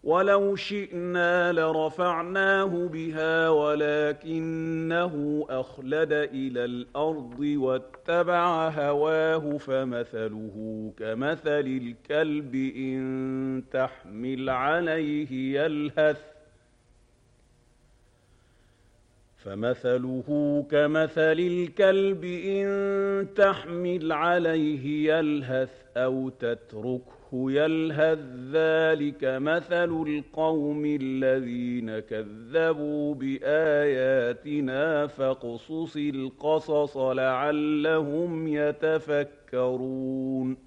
ولو شئنا لرفعناه بها ولكنه أخلد إلى الأرض واتبع هواه فمثله كمثل الكلب إن تحمل عليه يلهث أو تتركه يلهث ذلك مثل القوم الذين كذبوا بآياتنا فاقصص القصص لعلهم يتفكرون